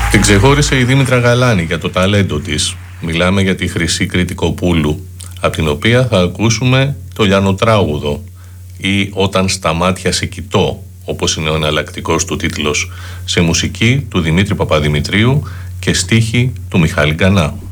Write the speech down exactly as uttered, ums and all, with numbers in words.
Την ξεχώρισε η Δήμητρα Γαλάνη για το ταλέντο της. Μιλάμε για τη Χρυσή Κρητικοπούλου, από την οποία θα ακούσουμε το λιανοτράγουδο ή «Όταν στα μάτια σε κοιτώ», όπως είναι ο εναλλακτικός του τίτλος, σε μουσική του Δημήτρη Παπαδημητρίου και στίχη του Μιχάλη Γκανά.